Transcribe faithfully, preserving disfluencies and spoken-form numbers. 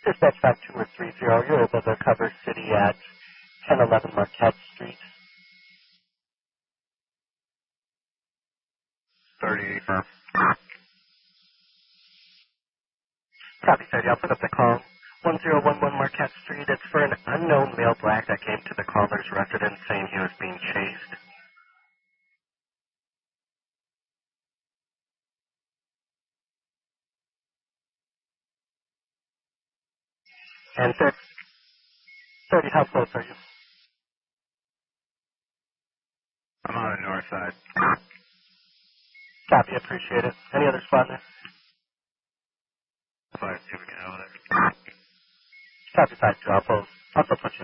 Dispatch five two or three zero, you're able to cover city at ten eleven Marquette Street. thirty firm. Copy thirty, I'll put up the call. one zero one one Marquette Street, it's for an unknown male black that came to the caller's residence saying he was being chased. And thirty, thirty, how close are you? I'm on the north side. Copy, appreciate it. Any other responders? five two, we can handle it. Copy five two, I'll post. I'll put you